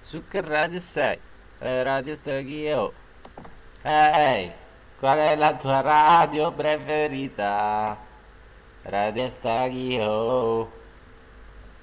Su che radio sei? Radio Stagio. Ehi, qual è la tua radio preferita? Radio Stagio.